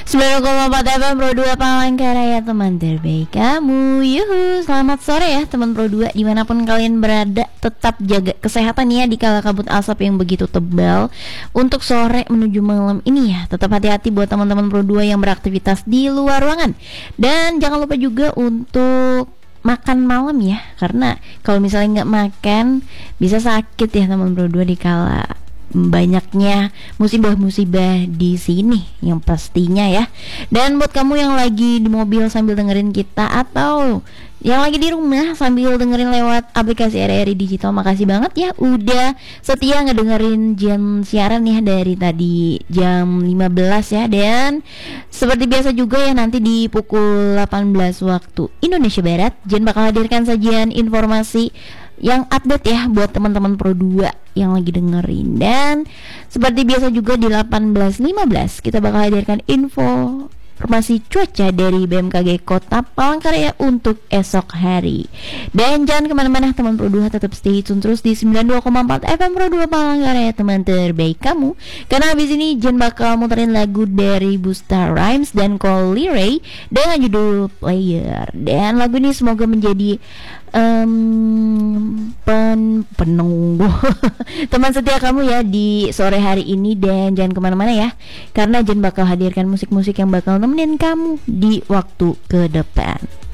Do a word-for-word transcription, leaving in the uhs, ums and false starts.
sembilan koma empat F M Pro dua Palangkaraya, teman terbaik kamu. Yuhu, selamat sore ya teman Pro dua dimanapun kalian berada. Tetap jaga kesehatan ya di kala kabut asap yang begitu tebal untuk sore menuju malam ini ya. Tetap hati-hati buat teman-teman Pro dua yang beraktivitas di luar ruangan. Dan jangan lupa juga untuk makan malam ya, karena kalau misalnya nggak makan bisa sakit ya teman Pro dua di kala banyaknya musibah-musibah di sini yang pastinya ya. Dan buat kamu yang lagi di mobil sambil dengerin kita, atau yang lagi di rumah sambil dengerin lewat aplikasi R R I Digital, makasih banget ya udah setia ngedengerin jam siaran ya dari tadi jam lima belas ya. Dan seperti biasa juga ya, nanti di pukul delapan belas waktu Indonesia Barat Jen bakal hadirkan sajian informasi yang update ya buat teman-teman Pro dua yang lagi dengerin. Dan seperti biasa juga di delapan belas lima belas kita bakal hadirkan info informasi cuaca dari B M K G Kota Palangkaraya untuk esok hari. Dan jangan kemana-mana teman Pro dua, tetap stay tune terus di sembilan puluh dua koma empat F M Pro dua Palangkaraya, teman terbaik kamu. Karena habis ini Jen bakal muterin lagu dari Busta Rhymes dan Cole Leray dengan judul Player. Dan lagu ini semoga menjadi um, pen penunggu teman setia kamu ya di sore hari ini. Dan jangan kemana-mana ya, karena Jen bakal hadirkan musik-musik yang bakal nemenin kamu di waktu ke depan.